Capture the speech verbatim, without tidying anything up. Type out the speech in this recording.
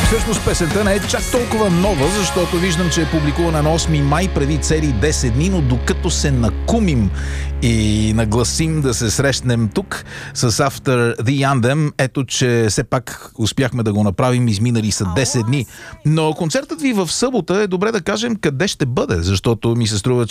Всъщност песента не е чак толкова нова, защото виждам, че е публикувана на осми май преди цели десет дни, но докато се накумим и нагласим да се срещнем тук с After the Anthem, ето, че все пак успяхме да го направим, изминали са десет дни. Но концертът ви в събота е добре да кажем къде ще бъде, защото ми се струва,